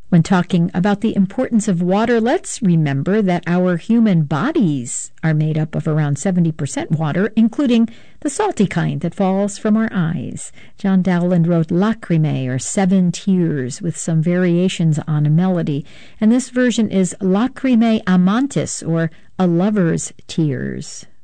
When talking about the importance of water, let's remember that our human bodies are made up of around 70% water, including the salty kind that falls from our eyes. John Dowland wrote Lacrimae, or Seven Tears, with some variations on a melody, and this version is Lacrimae Amantis, or A Lover's Tears.